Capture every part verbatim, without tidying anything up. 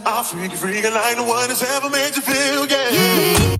I'll freak you, freak you like the one that's ever made you feel, yeah.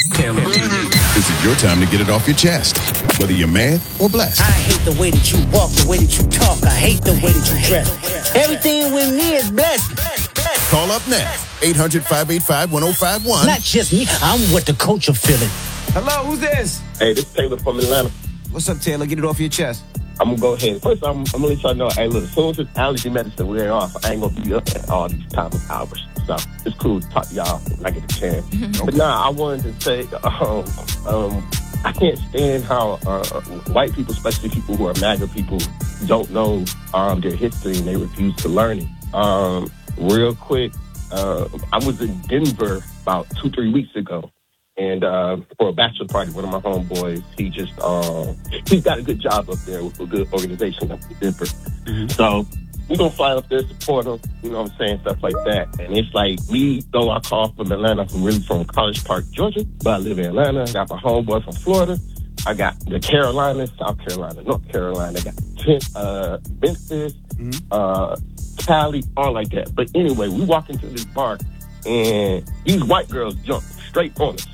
This is your time to get it off your chest, whether you're mad or blessed. I hate the way that you walk, the way that you talk. I hate the way that you dress. Everything with me is blessed. Call up now, eight hundred, five eight five, one oh five one. Not just me, I'm what the coach are feeling. Hello, who's this? Hey, this is Taylor from Atlanta. What's up, Taylor? Get it off your chest. I'm gonna go ahead. First, I'm, I'm gonna let y'all know, hey, look, as soon as it's allergy medicine we're off, I ain't gonna be up at all these time of hours. So it's cool to talk to y'all when I get the chance. Mm-hmm. But nah, I wanted to say, um, um, I can't stand how uh, white people, especially people who are MAGA people, don't know um, their history and they refuse to learn it. Um, real quick, uh, I was in Denver about two, three weeks ago. And uh, for a bachelor party, one of my homeboys, he just, uh, he's got a good job up there with a good organization up in Denver. Mm-hmm. So we're going to fly up there, support him, you know what I'm saying, stuff like that. And it's like, me, though I call from Atlanta, I'm really from College Park, Georgia, but I live in Atlanta. I got my homeboy from Florida. I got the Carolinas, South Carolina, North Carolina. I got uh, Memphis, mm-hmm. uh, Cali, all like that. But anyway, we walk into this bar, and these white girls jump straight on us.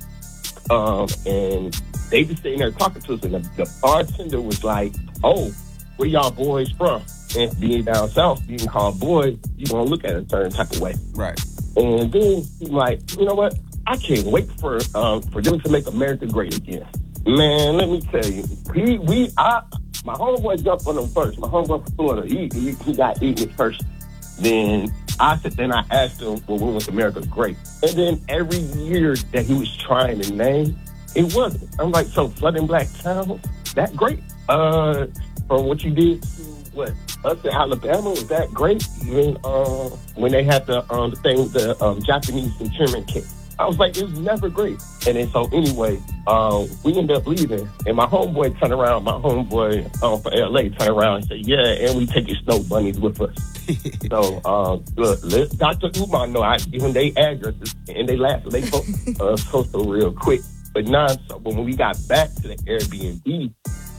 Um, and they just sitting there talking to us, and the, the bartender was like, oh, where y'all boys from? And being down south, being called boys, you gonna look at it a certain type of way. Right. And then he's like, you know what? I can't wait for um, for them to make America great again. Man, let me tell you, he, we, I, my homeboy jumped on him first. My homeboy from Florida, he, he, he got eaten first. Then I said, then I asked him, well, when was America great? And then every year that he was trying to name, it wasn't. I'm like, so flooding black towns, that great? Uh, from what you did to what us in Alabama, was that great? Even uh, when they had the um, the thing with the um, Japanese internment camp, I was like, it was never great. And then so anyway, uh, we ended up leaving, and my homeboy turned around. My homeboy um, from L A turned around and said, yeah, and we taking snow bunnies with us. So, uh, look, let Doctor Umar know I given they addresses, and they laughed, so they both uh, social real quick. But nah, so when we got back to the Airbnb,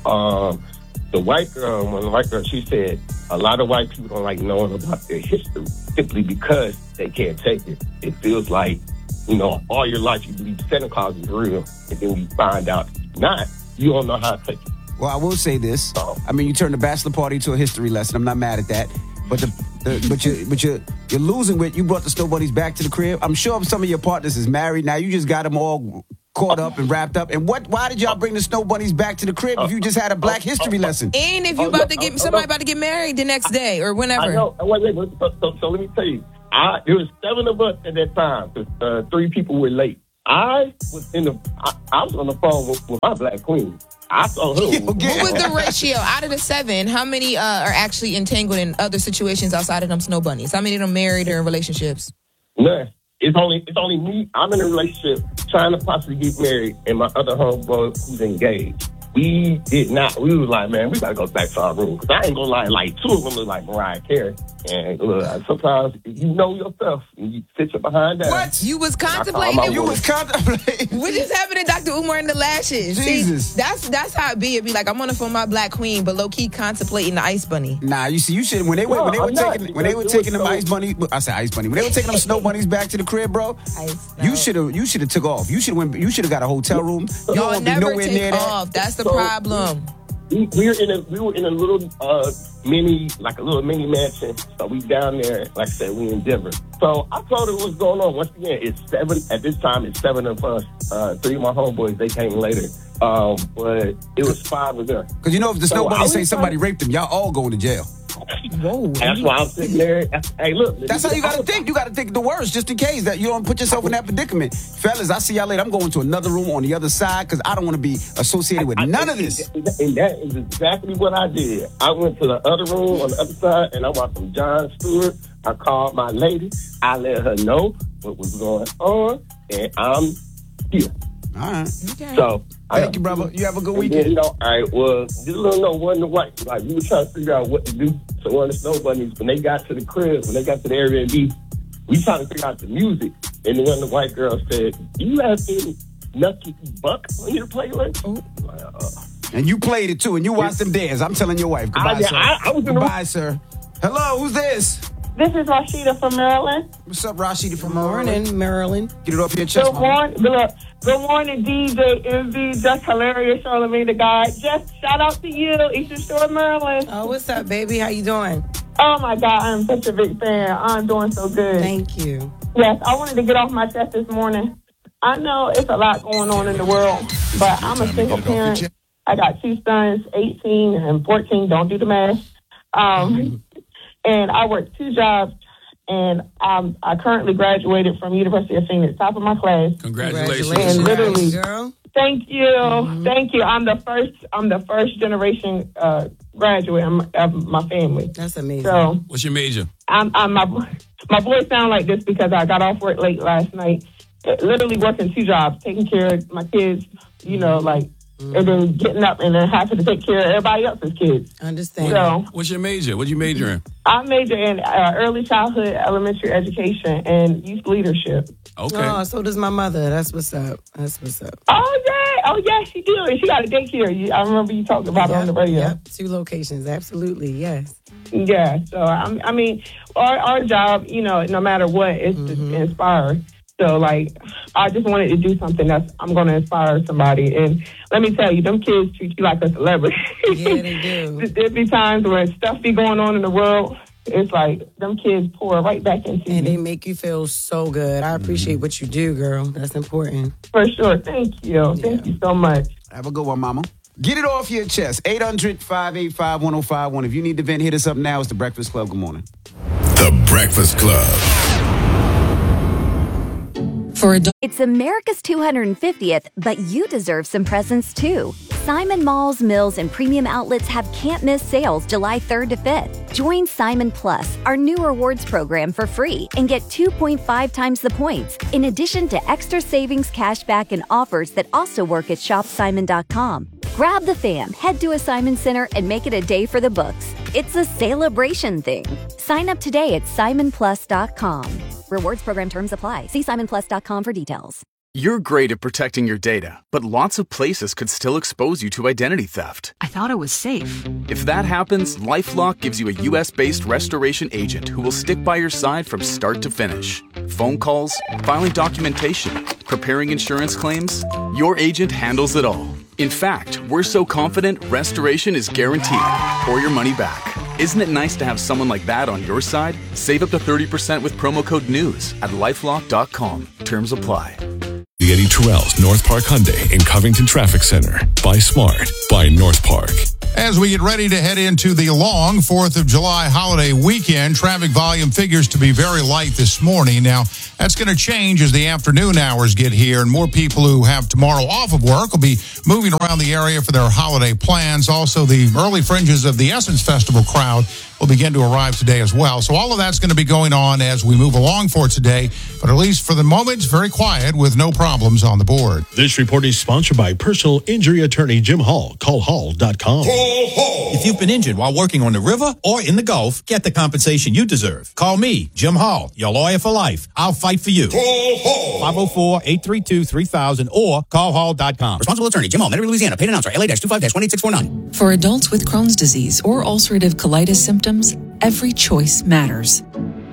um, the white girl, when the white girl, she said, a lot of white people don't like knowing about their history simply because they can't take it. It feels like, you know, all your life you believe Santa Claus is real, and then we find out not, you don't know how to take it. Well, I will say this. Oh. I mean, you turned the bachelor party to a history lesson. I'm not mad at that. But the, the but you but you you're losing with you brought the snow bunnies back to the crib. I'm sure some of your partners is married now. You just got them all caught up and wrapped up. And what? Why did y'all bring the snow bunnies back to the crib if you just had a Black History lesson? And if you about to get somebody about to get married the next day or whenever. I know. Wait, wait, wait. So, so, so let me tell you. I, it was seven of us at that time. Uh, three people were late. I was in the. I, I was on the phone with, with my black queen. I saw her. What was the ratio out of the seven? How many uh, are actually entangled in other situations outside of them snow bunnies? How many of them married or in relationships? None. It's only it's only me. I'm in a relationship trying to possibly get married, and my other homeboy who's engaged. We did not. We was like, man, we gotta go back to our room. Because I ain't gonna lie, like two of them look like Mariah Carey. And look, sometimes you know yourself and you sit your behind that. What? You was contemplating? You was contemplating? What just happened to Doctor Umar and the lashes? Jesus. See, that's that's how it be. It'd be like, I'm on the phone with my black queen, but low key contemplating the ice bunny. Nah, you see, you should when they went, when they were no, taking when they were taking them so, ice bunny. I said ice bunny. When they were taking them snow bunnies back to the crib, bro. Ice, no. You should have you should have took off. You should have you should have got a hotel room. You Y'all don't never be nowhere take near off. That. That's the so, problem. We, we were in a we were in a little uh, mini like a little mini mansion. So we down there, like I said, we in Denver. So I told her what's going on. Once again, it's seven at this time. It's seven of us. Uh, three of my homeboys they came later, um, but it was five of them. Because you know if the snow so bunny say somebody raped them, y'all all going to jail. Whoa. That's why I'm sitting there. Hey, look. That's how you got to think. You got to think the worst, just in case that you don't put yourself in that predicament. Fellas, I see y'all later. I'm going to another room on the other side because I don't want to be associated with I, none I, of this. And that is exactly what I did. I went to the other room on the other side, and I watched some Jon Stewart. I called my lady. I let her know what was going on, and I'm here. All right. Okay. So, thank I, you, brother. You have a good then, weekend. you know, all right, well, just let them know one the white. Like, we were trying to figure out what to do. So, one of the snow bunnies, when they got to the crib, when they got to the Airbnb, we trying to figure out the music. And then one of the white girls said, do you have any Nucky Buck on your playlist? Oh. Like, uh, and you played it, too, and you watched them dance. I'm telling your wife. Goodbye, I, sir. I, I was in Goodbye, sir. Hello, who's this? This is Rashida from Maryland. What's up, Rashida from Morning, Maryland? Maryland. Get it off your chest, Good mama. morning, good, good morning, D J M V. Just hilarious, Charlamagne the God. Just shout out to you, Eastern Shore, Maryland. Oh, what's up, baby? How you doing? Oh my God, I'm such a big fan. I'm doing so good. Thank you. Yes, I wanted to get off my chest this morning. I know it's a lot going on in the world, but I'm a single parent. I got two sons, eighteen and fourteen. Don't do the math. Um, and I work two jobs. And um, I currently graduated from University of Phoenix, top of my class. Congratulations. And literally, girl. thank you, mm-hmm. thank you. I'm the first. I'm the first generation uh, graduate of my family. That's amazing. So, what's your major? I'm, I'm my my voice sound like this because I got off work late last night. Literally working two jobs, taking care of my kids. You know, like. And then getting up and then having to take care of everybody else's kids. Understand. So, what's your major? What you major in? I major in uh, early childhood, elementary education, and youth leadership. Okay. Oh, so does my mother. That's what's up. That's what's up. Oh, yeah. Oh, yeah, she do. And she got a daycare. You, I remember you talking about yep, it on the radio. Yep. Two locations. Absolutely. Yes. Yeah. So, I, I mean, our, our job, you know, no matter what, is mm-hmm. to inspire. So, like, I just wanted to do something that's I'm going to inspire somebody. And let me tell you, them kids treat you like a celebrity. Yeah, they do. There be times when stuff be going on in the world. It's like them kids pour right back into you. And they make you feel so good. I appreciate mm-hmm. what you do, girl. That's important. For sure. Thank you. Yeah. Thank you so much. Have a good one, mama. Get it off your chest. eight hundred, five eight five, one oh five one. If you need to vent, hit us up now. It's The Breakfast Club. Good morning. The Breakfast Club. For adult- it's America's two hundred fiftieth, but you deserve some presents too. Simon Malls, Mills, and Premium Outlets have can't-miss sales July third to fifth. Join Simon Plus, our new rewards program, for free and get two point five times the points, in addition to extra savings, cashback, and offers that also work at shop simon dot com. Grab the fam, head to a Simon Center, and make it a day for the books. It's a celebration thing. Sign up today at simon plus dot com. Rewards program terms apply. See simon plus dot com for details. You're great at protecting your data, but lots of places could still expose you to identity theft. I thought it was safe. If that happens, LifeLock gives you a U S-based restoration agent who will stick by your side from start to finish. Phone calls, filing documentation, preparing insurance claims, your agent handles it all. In fact, we're so confident restoration is guaranteed or your money back. Isn't it nice to have someone like that on your side? Save up to thirty percent with promo code NEWS at lifelock dot com. Terms apply. Eddie Terrell's North Park Hyundai in Covington Traffic Center. Buy smart. Buy North Park. As we get ready to head into the long fourth of July holiday weekend, traffic volume figures to be very light this morning. Now, that's going to change as the afternoon hours get here, and more people who have tomorrow off of work will be moving around the area for their holiday plans. Also, the early fringes of the Essence Festival crowd will begin to arrive today as well. So all of that's going to be going on as we move along for today. But at least for the moment, it's very quiet with no problems on the board. This report is sponsored by personal injury attorney Jim Hall. Call hall dot com. If you've been injured while working on the river or in the Gulf, get the compensation you deserve. Call me, Jim Hall, your lawyer for life. I'll fight for you. five oh four, eight three two, three thousand or call hall dot com. Responsible attorney Jim Hall, Metairie, Louisiana. Paid announcer L A two five one eight six four nine. For adults with Crohn's disease or ulcerative colitis symptoms, every choice matters.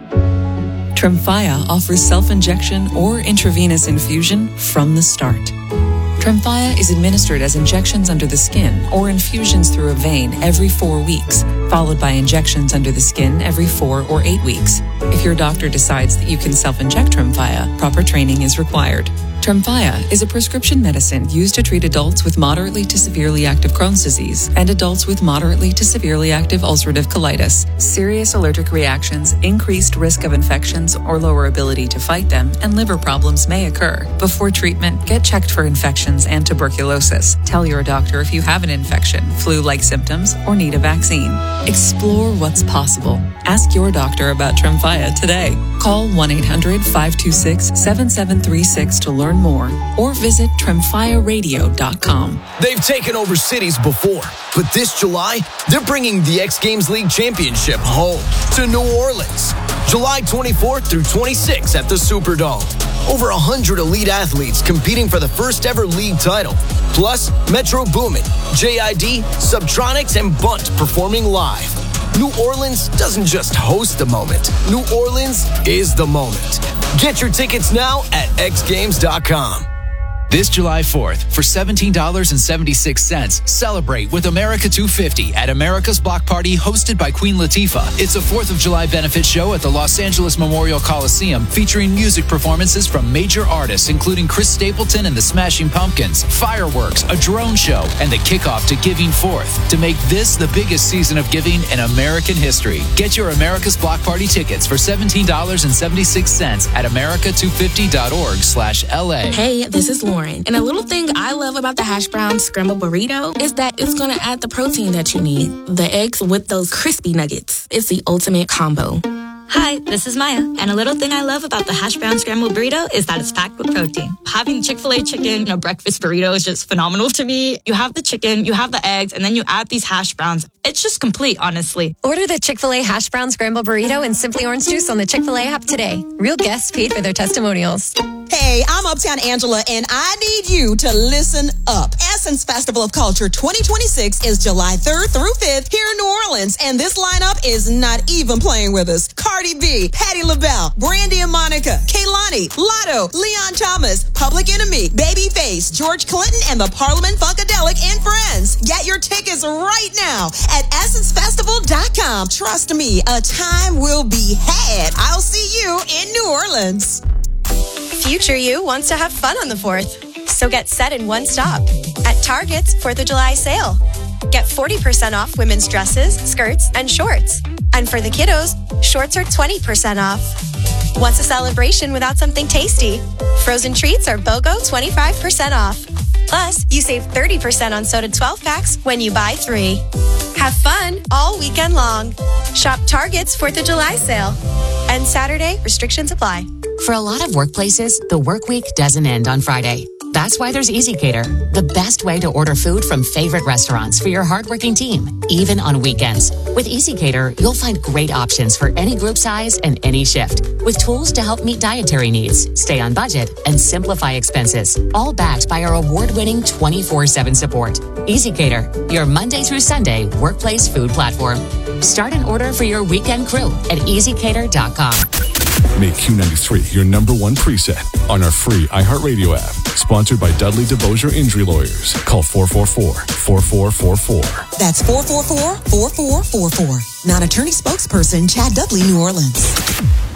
Tremfya offers self-injection or intravenous infusion from the start. Tremfya is administered as injections under the skin or infusions through a vein every four weeks, followed by injections under the skin every four or eight weeks. If your doctor decides that you can self-inject Tremfya, proper training is required. Tremfya is a prescription medicine used to treat adults with moderately to severely active Crohn's disease and adults with moderately to severely active ulcerative colitis. Serious allergic reactions, increased risk of infections or lower ability to fight them, and liver problems may occur. Before treatment, get checked for infections and tuberculosis. Tell your doctor if you have an infection, flu-like symptoms, or need a vaccine. Explore what's possible. Ask your doctor about Tremfya today. Call one eight hundred, five two six, seven seven three six to learn more, or visit tremfya radio dot com. They've taken over cities before, but this July, they're bringing the X Games League Championship home to New Orleans. July twenty-fourth through twenty-sixth at the Superdome. Over one hundred elite athletes competing for the first ever league title. Plus, Metro Boomin, J I D, Subtronics, and Bunt performing live. New Orleans doesn't just host the moment. New Orleans is the moment. Get your tickets now at x games dot com. This July fourth, for seventeen dollars and seventy-six cents, celebrate with America two fifty at America's Block Party, hosted by Queen Latifah. It's a fourth of July benefit show at the Los Angeles Memorial Coliseum, featuring music performances from major artists, including Chris Stapleton and the Smashing Pumpkins, fireworks, a drone show, and the kickoff to Giving Forth, to make this the biggest season of giving in American history. Get your America's Block Party tickets for seventeen dollars and seventy-six cents at america two fifty dot org slash L A. Hey, this is Lauren. And a little thing I love about the hash brown scrambled burrito is that it's going to add the protein that you need. The eggs with those crispy nuggets. It's the ultimate combo. Hi, this is Maya, and a little thing I love about the hash brown scrambled burrito is that it's packed with protein. Having Chick-fil-A chicken in a breakfast burrito is just phenomenal to me. You have the chicken, you have the eggs, and then you add these hash browns. It's just complete, honestly. Order the Chick-fil-A hash brown scrambled burrito and Simply Orange Juice on the Chick-fil-A app today. Real guests paid for their testimonials. Hey, I'm Uptown Angela, and I need you to listen up. Essence Festival of Culture twenty twenty-six is July third through fifth here in New Orleans, and this lineup is not even playing with us. Cardi B, Patti LaBelle, Brandy and Monica, Kehlani, Lotto, Leon Thomas, Public Enemy, Babyface, George Clinton, and the Parliament Funkadelic and Friends. Get your tickets right now at essence festival dot com. Trust me, a time will be had. I'll see you in New Orleans. Future you wants to have fun on the fourth, so get set in one stop at Target's fourth of July sale. Get forty percent off women's dresses, skirts, and shorts. And for the kiddos, shorts are twenty percent off. What's a celebration without something tasty? Frozen treats are BOGO twenty-five percent off. Plus, you save thirty percent on soda twelve packs when you buy three. Have fun all weekend long. Shop Target's fourth of July sale. And Saturday, restrictions apply. For a lot of workplaces, the work week doesn't end on Friday. That's why there's EasyCater, the best way to order food from favorite restaurants for your hardworking team, even on weekends. With EasyCater, you'll find great options for any group size and any shift, with tools to help meet dietary needs, stay on budget, and simplify expenses, all backed by our award-winning twenty-four seven support. EasyCater, your Monday through Sunday workplace food platform. Start an order for your weekend crew at easy cater dot com. Make Q ninety-three your number one preset on our free iHeartRadio app. Sponsored by Dudley DeBosier Injury Lawyers. Call four four four, four four four four. That's four four four, four four four four. Non-attorney spokesperson Chad Dudley, New Orleans.